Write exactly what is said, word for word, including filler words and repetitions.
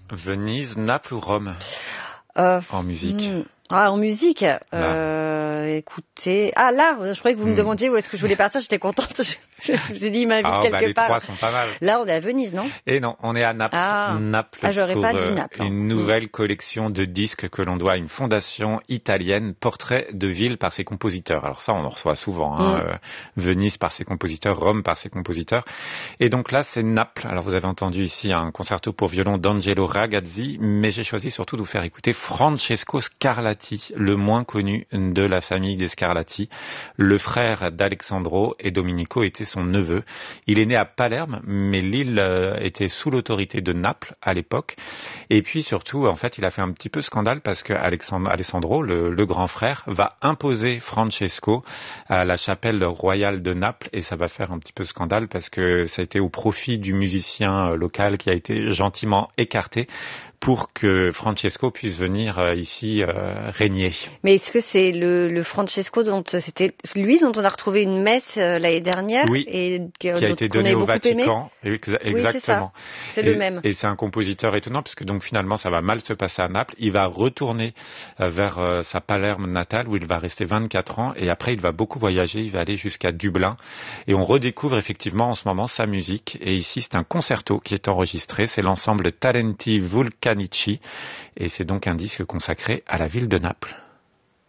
Venise, Naples ou Rome euh, en musique? hmm. Ah, en musique, euh, écoutez... Ah, là, je croyais que vous me demandiez où est-ce que je voulais partir, j'étais contente. Je, je, je vous ai dit, il m'invite ah, quelque bah, les part. Les trois sont pas mal. Là, on est à Venise, non? Et non, on est à Naples. Ah, Naples ah j'aurais pour pas dit Naples, hein. Une nouvelle mmh. collection de disques que l'on doit à une fondation italienne, Portrait de ville par ses compositeurs. Alors ça, on en reçoit souvent. Hein. Mmh. Euh, Venise par ses compositeurs, Rome par ses compositeurs. Et donc là, c'est Naples. Alors vous avez entendu ici un concerto pour violon d'Angelo Ragazzi, mais j'ai choisi surtout de vous faire écouter Francesco Scarlatti, le moins connu de la famille des Scarlatti. Le frère d'Alessandro et Domenico était son neveu. Il est né à Palerme, mais l'île euh, était sous l'autorité de Naples à l'époque. Et puis surtout, en fait, il a fait un petit peu scandale parce que Alessandro, le, le grand frère, va imposer Francesco à la chapelle royale de Naples, et ça va faire un petit peu scandale parce que ça a été au profit du musicien local qui a été gentiment écarté pour que Francesco puisse venir euh, ici euh, régner. Mais est-ce que c'est le, le Francesco dont c'était lui dont on a retrouvé une messe euh, l'année dernière? Oui, et que, qui a été donné au Vatican. Exa- exactement. Oui, c'est, c'est le même. Et c'est un compositeur étonnant puisque donc finalement ça va mal se passer à Naples. Il va retourner euh, vers euh, sa Palerme natale où il va rester vingt-quatre ans, et après il va beaucoup voyager. Il va aller jusqu'à Dublin, et on redécouvre effectivement en ce moment sa musique. Et ici c'est un concerto qui est enregistré. C'est l'ensemble Talenti Vulcanici, et c'est donc un disque consacré à la ville de Naples.